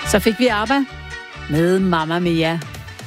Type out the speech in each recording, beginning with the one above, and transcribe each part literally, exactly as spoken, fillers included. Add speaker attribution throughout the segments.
Speaker 1: Så fik vi ABBA med Mamma Mia.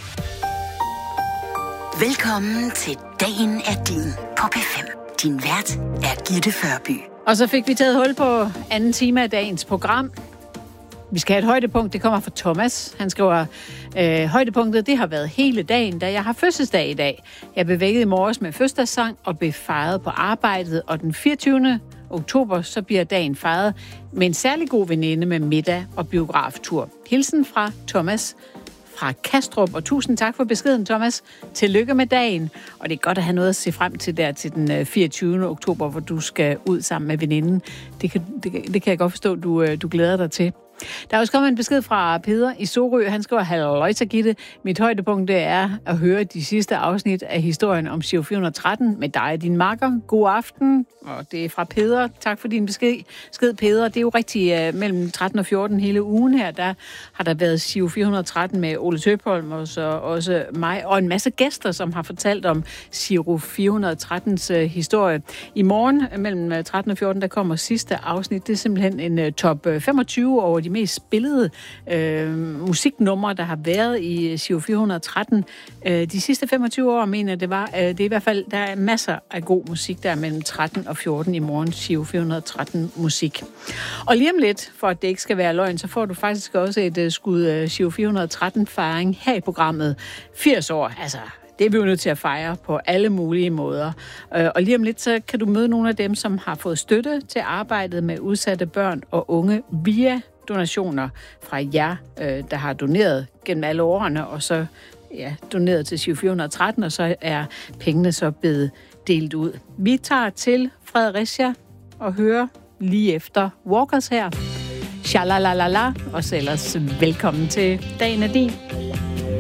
Speaker 2: Velkommen til Dagen er din på P fem. Din vært er Gitte Førby.
Speaker 1: Og så fik vi taget hul på anden time af dagens program. Vi skal have et højdepunkt, det kommer fra Thomas. Han skriver, øh, højdepunktet, det har været hele dagen, da jeg har fødselsdag i dag. Jeg blev vækket i morges med fødselsdagssang og blev fejret på arbejdet, og den fireogtyvende oktober, så bliver dagen fejret med en særlig god veninde med middag og biograftur. Hilsen fra Thomas fra Kastrup, og tusind tak for beskeden, Thomas. Tillykke med dagen, og det er godt at have noget at se frem til der til den fireogtyvende oktober, hvor du skal ud sammen med veninden. Det kan, det, det kan jeg godt forstå, du, du glæder dig til. Der er også kommet en besked fra Peder i Sorø. Han skriver, halløj, Gitte. Mit højdepunkt det er at høre de sidste afsnit af historien om Giro fire hundrede og tretten med dig og din makker. God aften. Og det er fra Peder. Tak for din besked, besked Peder. Det er jo rigtig uh, mellem tretten og fjorten hele ugen her. Der har der været Giro fire hundrede og tretten med Ole Tøpholm og så også mig og en masse gæster, som har fortalt om Giro fire hundrede og trettens uh, historie. I morgen mellem tretten og fjorten, der kommer sidste afsnit. Det er simpelthen en uh, top femogtyve over de mest spillede øh, musiknumre, der har været i Giro fire hundrede og tretten. Øh, de sidste femogtyve år, mener det var, øh, det er i hvert fald, der er masser af god musik, der er mellem tretten og fjorten i morgen, Giro fire hundrede og tretten musik. Og lige om lidt, for at det ikke skal være løgn, så får du faktisk også et uh, skud uh, Giro fire hundrede og tretten fejring her i programmet. firs år, altså det er vi jo nødt til at fejre på alle mulige måder. Og lige om lidt, så kan du møde nogle af dem, som har fået støtte til arbejdet med udsatte børn og unge via donationer fra jer, der har doneret gennem alle årene, og så ja, doneret til Giro fire hundrede og tretten, og så er pengene så blevet delt ud. Vi tager til Fredericia og hører lige efter Walkers her. Shalalalala, og så ellers velkommen til Dagen er din.